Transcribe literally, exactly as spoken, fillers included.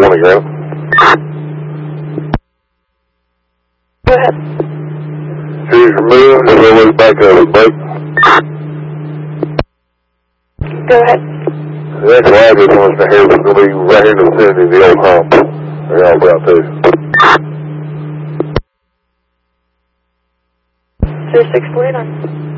one again. Go ahead. She's removed and then we're back over the break. Go ahead. The next address wants to hear is going to be right here in the vicinity of the old hump. They're all about too. zero six four eight nine.